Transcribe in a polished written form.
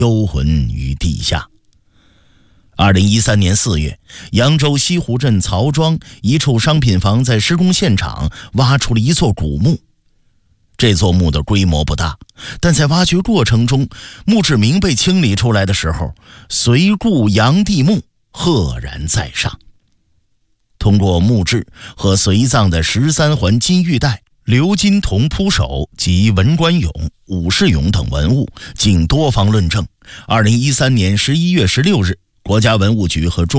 幽魂于地下。2013年4月，扬州西湖镇曹庄一处商品房在施工现场挖出了一座古墓。这座墓的规模不大，但在挖掘过程中，墓志铭被清理出来的时候，随故杨帝墓赫然在上。通过墓志和随葬的13环金玉带、鎏金铜铺首及文官俑、武士俑等文物，经多方论证，2013年11月16日，国家文物局和中